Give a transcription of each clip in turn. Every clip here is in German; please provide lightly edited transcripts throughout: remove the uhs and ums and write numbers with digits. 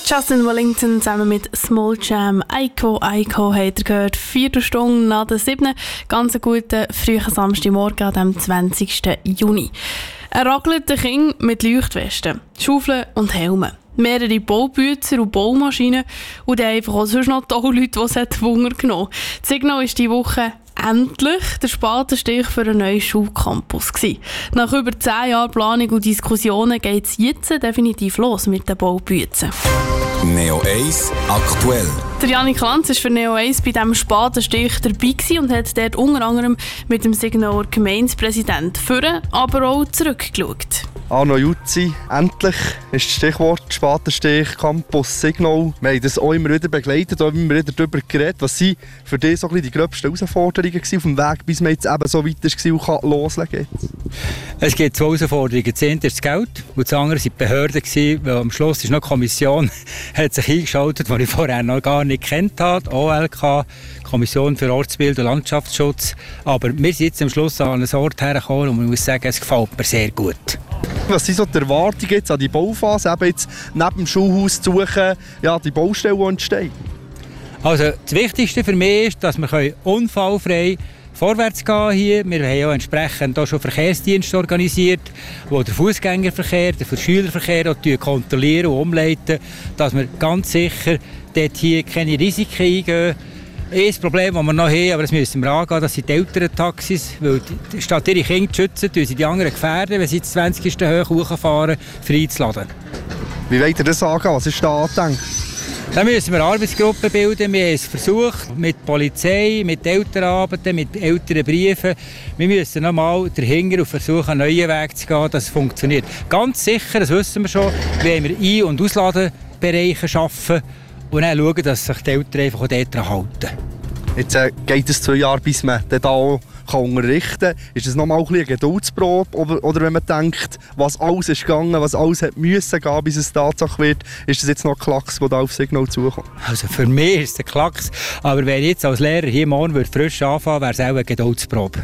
Justin Wellington zusammen mit Small Jam. Aiko habt ihr gehört. 4 Stunden nach der 7. Ganz einen guten frühen Samstagmorgen am 20. Juni. Ein ragelnder Kind mit Leuchtwesten, Schaufeln und Helmen. Mehrere Baubüzer und Baumaschinen und dann einfach auch sonst noch tolle Leute, die es Wunder genommen haben. Das Signal ist diese Woche endlich der Spatenstich für einen neuen Schulcampus gewesen. Nach über 10 Jahren Planung und Diskussionen geht es jetzt definitiv los mit den Baubüzen. Neo 1 aktuell. Der Janik Lanz war für Neo 1 bei diesem Spatenstich dabei und hat dort unter anderem mit dem Signor Gemeindepräsident führen, aber auch zurückgeschaut. Arno Jutzi, endlich ist das Stichwort Spatenstich, Campus, Signal. Wir haben das auch immer wieder begleitet, auch immer wieder darüber geredet. Was sind für dich so die gröbsten Herausforderungen auf dem Weg, bis man jetzt eben so weit war und loslegen kann? Es gibt 2 Herausforderungen. Das eine ist das Geld und das andere waren die Behörden, weil am Schluss ist noch eine Kommission hat sich eingeschaltet, die ich vorher noch gar nicht kennt habe, OLK, Kommission für Ortsbild und Landschaftsschutz. Aber wir sind jetzt am Schluss an einen Ort hergekommen und man muss sagen, es gefällt mir sehr gut. Was sind so die Erwartungen jetzt an die Bauphase, eben jetzt neben dem Schulhaus zu suchen, ja, die Baustelle, die entsteht? Also das Wichtigste für mich ist, dass wir unfallfrei vorwärts gehen hier. Wir haben ja entsprechend auch schon Verkehrsdienste organisiert, die den Fußgängerverkehr, den Schülerverkehr auch kontrollieren und umleiten, dass wir ganz sicher dort hier keine Risiken eingehen. Das Problem, das wir noch haben, aber das müssen wir angehen, das sind die älteren Taxis, weil statt ihre Kinder zu schützen, tun sie die anderen gefährden, wenn sie ins 20. Höhe hochfahren, freizuladen. Wie wollt ihr das angehen? Was ist da angedenkt? Da müssen wir Arbeitsgruppen bilden. Wir haben es versucht, mit Polizei, mit Elternabenden, mit Elternbriefen. Wir müssen nochmal dahinter und versuchen, einen neuen Weg zu gehen, dass es funktioniert. Ganz sicher, das wissen wir schon, wenn wir Ein- und Ausladebereiche schaffen und dann schauen, dass sich die Eltern einfach auch dort halten. Jetzt geht es 2 Jahre, bis man den da unterrichten kann. Ist das nochmal eine Geduldsprobe? Oder wenn man denkt, was alles ist gegangen, was alles hat müssen gehen, bis es Tatsache wird, ist das jetzt noch ein Klacks, der da auf Signal zukommt? Also für mich ist es ein Klacks, aber wenn ich jetzt als Lehrer hier morgen frisch anfangen würde, wäre es auch eine Geduldsprobe.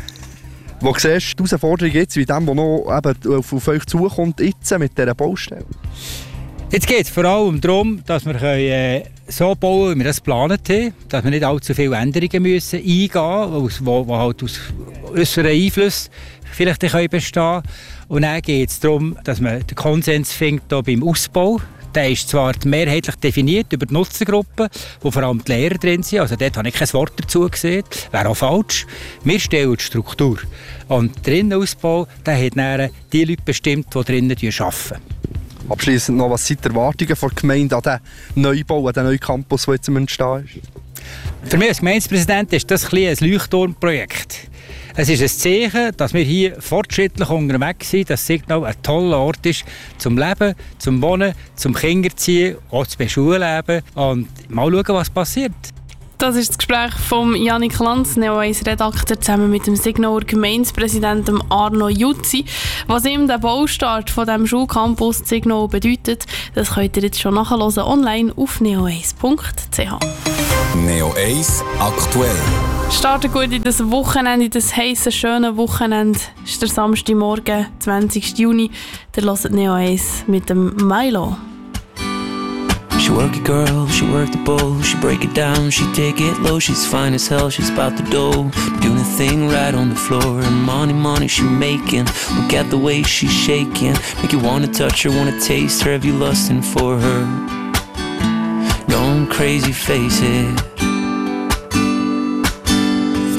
Wo siehst du die Herausforderung jetzt, wie dem, der noch eben auf euch zukommt, jetzt mit dieser Baustelle? Jetzt geht es vor allem darum, dass wir so bauen, wie wir das geplant haben, dass wir nicht allzu viele Änderungen müssen eingehen müssen, die halt aus äußeren Einflüssen vielleicht bestehen können. Und dann geht es darum, dass man den Konsens findet beim Ausbau. Der ist zwar mehrheitlich definiert über die Nutzergruppen, wo vor allem die Lehrer drin sind. Also dort habe ich kein Wort dazu gesehen. Wäre auch falsch. Wir stellen die Struktur. Und der Innenausbau, der hat dann die Leute bestimmt, die drinnen arbeiten. Abschliessend noch, was sind die Erwartungen der Gemeinde an den Neubau, an den neuen Campus, der jetzt entstehen ist? Für mich als Gemeindepräsident ist das ein Leuchtturmprojekt. Es ist ein Zeichen, dass wir hier fortschrittlich unterwegs sind, dass Signal ein toller Ort ist zum Leben, zum Wohnen, zum Kinderziehen, auch zum Schulleben. Und mal schauen, was passiert. Das ist das Gespräch von Janik Lanz, Neo 1 Redakteur, zusammen mit dem Signor Gemeindepräsidenten Arno Jutzi. Was ihm der Baustart von dem Schulcampus Signal bedeutet, das könnt ihr jetzt schon nachhören online auf neo1.ch. Neo 1 aktuell. Starten gut in das Wochenende, in das heisse, schöne Wochenende. Es ist der Samstagmorgen, 20. Juni. Der hört Neo 1 mit dem Milo. She work it, girl, she work the bowl. She break it down, she take it low. She's fine as hell, she's about the dough. Doing a thing right on the floor. And money she making. Look at the way she's shaking. Make you wanna touch her, wanna taste her. Have you lusting for her? Going crazy, face it.